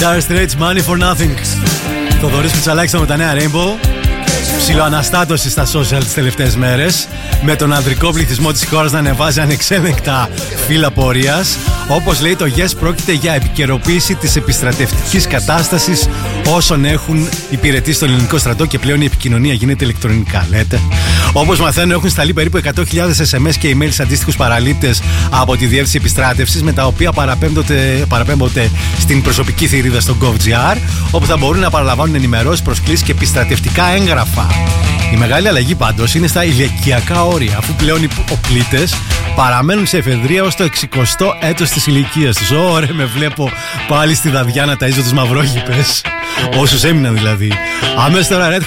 Dire Straits, Money for Nothing. Θοδωρής Κουτσαλάκης με τα νέα Rainbow. Ψιλοαναστάτωση στα social τις τελευταίες μέρες, με τον ανδρικό πληθυσμό της χώρας να ανεβάζει ανεξέλεγκτα φύλλα πορείας. Όπως λέει το Yes, πρόκειται για επικαιροποίηση της επιστρατευτικής κατάστασης όσων έχουν υπηρετήσει στον ελληνικό στρατό και πλέον η επικοινωνία γίνεται ηλεκτρονικά, λέτε. Όπως μαθαίνω, έχουν σταλεί περίπου 100.000 SMS και email σε αντίστοιχους παραλήπτες από τη διεύθυνση επιστράτευσης, με τα οποία παραπέμπονται στην προσωπική θηρίδα στο gov.gr, όπου θα μπορούν να παραλαμβάνουν ενημερώσεις, προσκλήσεις και επιστρατευτικά έγγραφα. Η μεγάλη αλλαγή πάντως είναι στα ηλικιακά όρια, αφού πλέον οι οπλίτες παραμένουν σε εφεδρεία ως το 60ο έτος της ηλικίας τους. Ωραία, με βλέπω πάλι στη Δαδιά να ταΐζω τους μαυρόγυπες, όσους έμειναν δηλαδή. Αμέσως τώρα